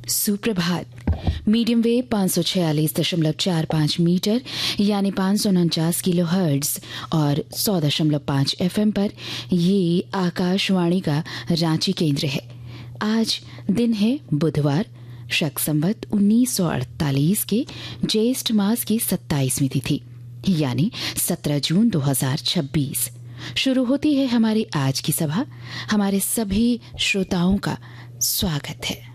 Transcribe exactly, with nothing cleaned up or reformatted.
सुप्रभात। Medium wave पाँच सौ छियालीस दशमलव चार पाँच मीटर यानी पाँच सौ उनचास किलो हर्ट्ज और सौ दशमलव पाँच एफएम पर ये आकाशवाणी का रांची केंद्र है। आज दिन है बुधवार, शक संवत उन्नीस सौ अड़तालीस के ज्येष्ठ मास की सत्ताईसवीं तिथि यानी सत्रह जून दो हजार छब्बीस। शुरू होती है हमारी आज की सभा। हमारे सभी श्रोताओं का स्वागत है।